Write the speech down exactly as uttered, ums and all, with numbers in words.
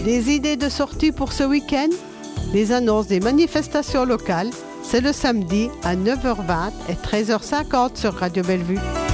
Des idées de sortie pour ce week-end? Les annonces des manifestations locales, c'est le samedi à neuf heures vingt et treize heures cinquante sur Radio Bellevue.